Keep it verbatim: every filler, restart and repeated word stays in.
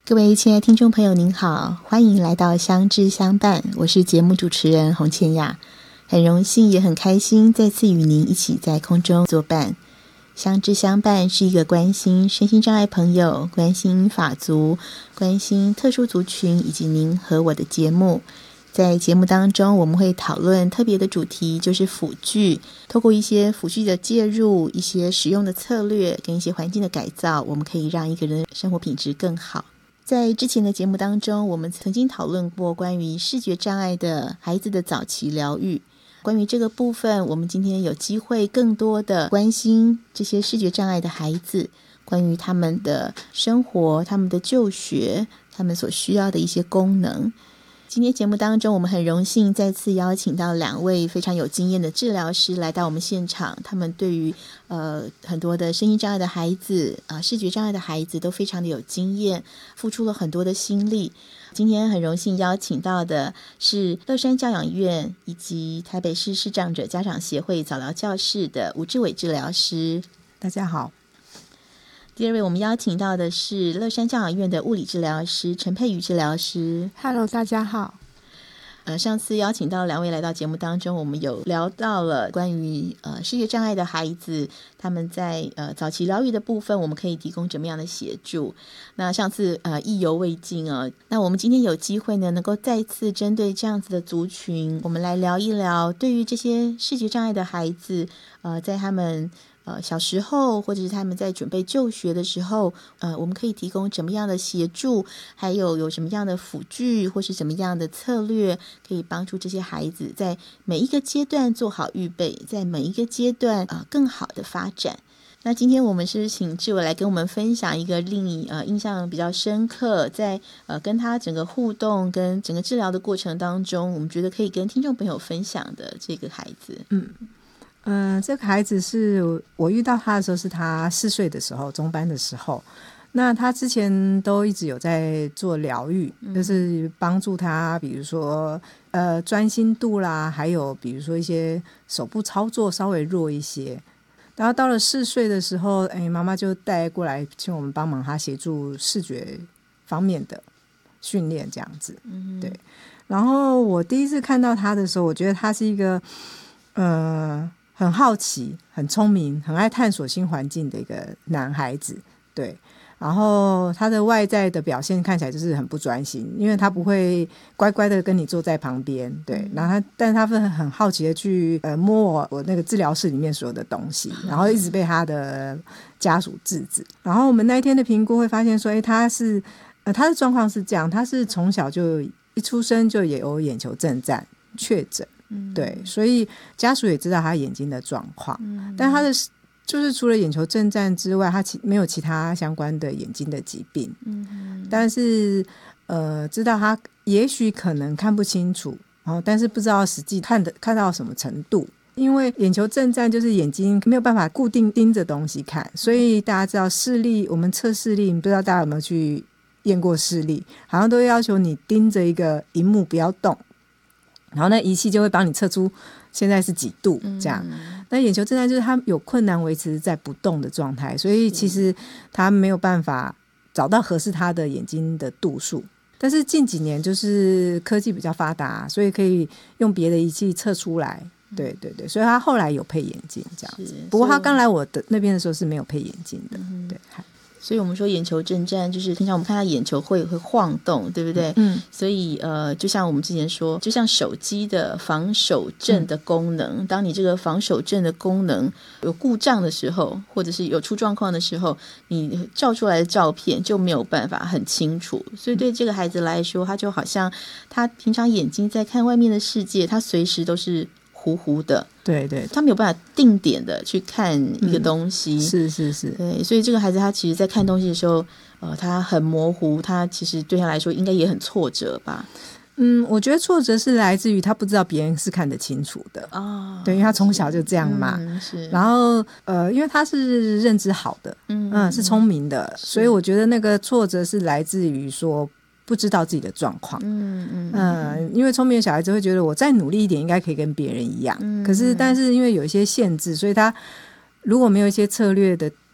各位亲爱的听众朋友您好，欢迎来到相知相伴，我是节目主持人洪倩雅，很荣幸也很开心再次与您一起在空中作伴。相知相伴是一个关心身心障碍朋友、关心法族、关心特殊族群以及您和我的节目。在节目当中我们会讨论特别的主题，就是辅具，透过一些辅具的介入，一些使用的策略跟一些环境的改造，我们可以让一个人的生活品质更好。在之前的节目当中，我们曾经讨论过关于视觉障碍的孩子的早期疗愈。关于这个部分，我们今天有机会更多的关心这些视觉障碍的孩子，关于他们的生活、他们的就学、他们所需要的一些功能。今天节目当中，我们很荣幸再次邀请到两位非常有经验的治疗师来到我们现场，他们对于呃很多的身心障碍的孩子啊、呃、视觉障碍的孩子都非常的有经验，付出了很多的心力。今天很荣幸邀请到的是乐山教养院以及台北市视障者家长协会早疗教室的吴志伟治疗师。 大家好。 第二位我们邀请到的是乐山教养院的物理治疗师陈佩瑜治疗师。 Hello， 大家好。 呃，上次邀请到两位来到节目当中，我们有聊到了关于呃视觉障碍的孩子，他们在呃早期疗愈的部分，我们可以提供怎么样的协助。那上次呃意犹未尽啊、哦，那我们今天有机会呢，能够再次针对这样子的族群，我们来聊一聊，对于这些视觉障碍的孩子，呃，在他们呃，小时候或者是他们在准备就学的时候，呃，我们可以提供怎么样的协助，还有有什么样的辅具或是怎么样的策略，可以帮助这些孩子在每一个阶段做好预备，在每一个阶段呃更好的发展。那今天我们是不是请志伟来跟我们分享一个令你呃印象比较深刻，在呃跟他整个互动跟整个治疗的过程当中，我们觉得可以跟听众朋友分享的这个孩子？ 嗯。嗯、呃，这个孩子是我遇到他的时候是他四岁的时候，中班的时候。那他之前都一直有在做疗愈、嗯、就是帮助他比如说呃专心度啦，还有比如说一些手部操作稍微弱一些。然后到了四岁的时候，哎，妈妈就带过来请我们帮忙他协助视觉方面的训练这样子、嗯、对。然后我第一次看到他的时候，我觉得他是一个呃很好奇、很聪明、很爱探索新环境的一个男孩子，对。然后他的外在的表现看起来就是很不专心，因为他不会乖乖的跟你坐在旁边，对。然后他，但是他会很好奇的去呃摸我我那个治疗室里面所有的东西，然后一直被他的家属制止。然后我们那一天的评估会发现说，哎，他是呃他的状况是这样，他是从小就一出生就也有眼球震颤确诊。对，所以家属也知道他眼睛的状况、嗯、但他的就是除了眼球震颤之外，他其没有其他相关的眼睛的疾病、嗯、但是呃，知道他也许可能看不清楚，然后但是不知道实际看的看到什么程度，因为眼球震颤就是眼睛没有办法固定盯着东西看，所以大家知道视力，我们测视力，不知道大家有没有去验过视力，好像都要求你盯着一个萤幕不要动，然后那仪器就会帮你测出现在是几度这样、嗯、那眼球震颤就是他有困难维持在不动的状态，所以其实他没有办法找到合适他的眼睛的度数。但是近几年就是科技比较发达，所以可以用别的仪器测出来，对对对，所以他后来有配眼镜这样子。不过他刚来我的那边的时候是没有配眼镜的、嗯、对。 所以我们说眼球震颤就是平常我们看他眼球会会晃动，对不对？嗯，所以呃，就像我们之前说，就像手机的防手震的功能、嗯、当你这个防手震的功能有故障的时候，或者是有出状况的时候，你照出来的照片就没有办法很清楚。所以对这个孩子来说，他就好像他平常眼睛在看外面的世界，他随时都是糊糊的， 对对， 他没有办法定点的去看一个东西、嗯、 是是是， 对，所以这个孩子他其实在看东西的时候呃，他很模糊，他其实对他来说应该也很挫折吧。 嗯，我觉得挫折是来自于他不知道别人是看得清楚的哦，对，因为他从小就这样嘛、嗯、是。然后呃，因为他是认知好的，嗯嗯，是聪明的，所以我觉得那个挫折是来自于说不知道自己的状况，嗯嗯嗯，因为聪明的小孩子会觉得我再努力一点应该可以跟别人一样、嗯、可是但是因为有一些限制，所以他如果没有一些策略的